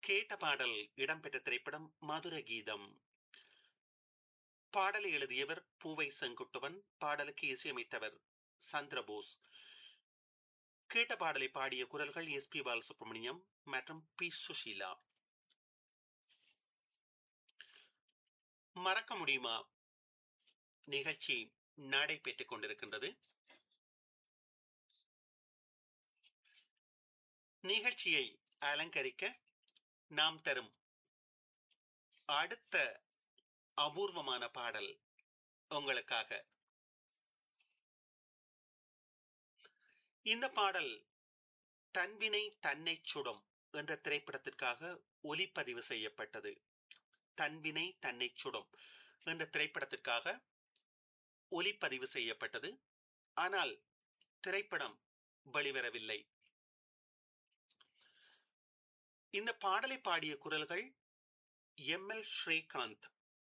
கேட்ட பாடல் இடம்பெற்ற திரைப்படம் மதுர கீதம். பாடலை எழுதியவர் பூவை செங்குட்டுவன், பாடலுக்கு இசையமைத்தவர் சந்திரபோஸ். கேட்ட பாடலை பாடிய குரல்கள் எஸ்.பி. பாலசுப்ரமணியம் மற்றும் பி. சுஷீலா. மறக்க முடியுமா நிகழ்ச்சி நடைபெற்றுக் கொண்டிருக்கின்றது. நிகழ்ச்சியை அலங்கரிக்க நாம் தரும் அடுத்த அபூர்வமான பாடல் உங்களுக்காக. இந்த பாடல் தன்வினை தன்னை சுடும் என்ற திரைப்படத்திற்காக ஒலிப்பதிவு செய்யப்பட்டது. தன்வினை தன்னை சுடும் என்ற திரைப்படத்திற்காக ஒலிப்பதிவு செய்யப்பட்டது. ஆனால் திரைப்படம் வெளிவரவில்லை. இந்த பாடலை பாடிய குரல்கள் எம்.எல். ஸ்ரீகாந்த்.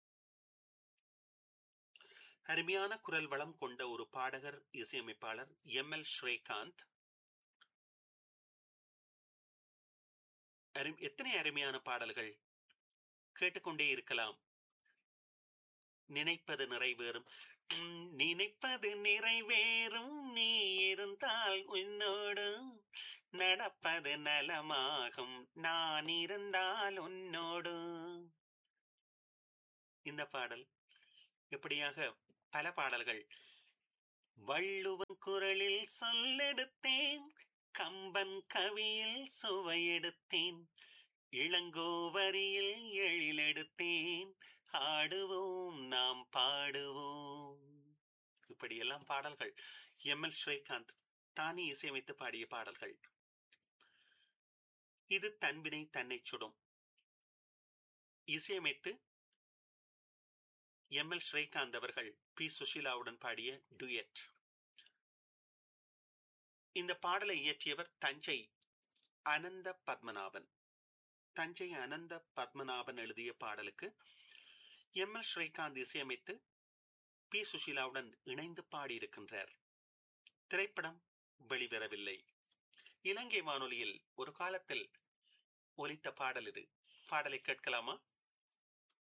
அருமையான குரல் வளம் கொண்ட ஒரு பாடகர், இசையமைப்பாளர் எம்.எல். ஸ்ரீகாந்த். எத்தனை அருமையான பாடல்கள், கேட்டுக்கொண்டே இருக்கலாம். நினைப்பது நிறைவேறும், நினைப்பது நிறைவேறும், நீ இருந்தால் உன்னோடு நடப்பது நலமாகும், நான் இருந்தால் உன்னோடு. இந்த பாடல் எப்படியாக பல பாடல்கள். வள்ளுவன் குரலில் சொல்லெடுத்தேன், கம்பன் கவியில் சுவையெடுத்தேன், இளங்கோவரியில் எழிலெடுத்தேன், ஆடுவோம் நாம் பாடுவோம். இப்படியெல்லாம் பாடல்கள் எம்.எல். ஸ்ரீகாந்த் தானே இசையமைத்து பாடிய பாடல்கள். இது தன்வினை தன்னை சுடும். இசையமைத்து எம்.எல். ஸ்ரீகாந்த் அவர்கள் பி. சுஷீலாவுடன் பாடிய டுயட். இந்த பாடலை இயற்றியவர் தஞ்சை அனந்த பத்மநாபன். தஞ்சை அனந்த பத்மநாபன் எழுதிய பாடலுக்கு எம்.எல். ஸ்ரீகாந்த் இசையமைத்து பி. சுஷீலாவுடன் இணைந்து பாடியிருக்கின்றார். திரைப்படம் வெளிவரவில்லை. இலங்கை வானொலியில் ஒரு காலத்தில் ஒலித்த பாடல் இது. பாடலை கேட்கலாமா?